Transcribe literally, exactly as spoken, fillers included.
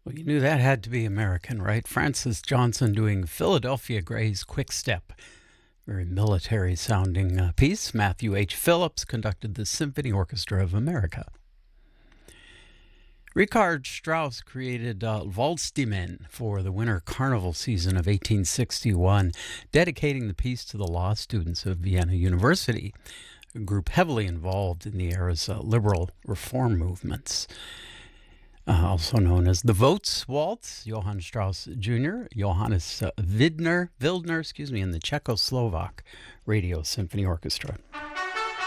Well, you knew that had to be American, right? Francis Johnson doing Philadelphia Gray's Quick Step. Very military sounding uh, piece. Matthew H. Phillips conducted the Symphony Orchestra of America. Richard Strauss created uh, Waltz-die-Men for the winter carnival season of eighteen sixty-one, dedicating the piece to the law students of Vienna University, a group heavily involved in the era's uh, liberal reform movements. Uh, also known as the Votes Waltz, Johann Strauss Junior, Johannes uh, Widner, Wildner, excuse me, and the Czechoslovak Radio Symphony Orchestra.